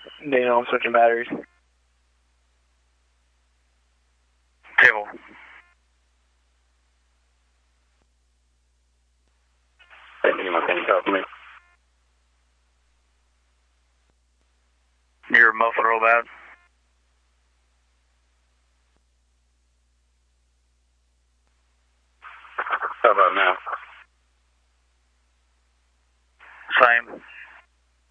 Daniel, I'm switching batteries. Table. Hey, can you help me? You're muffled real bad. How about now? Same.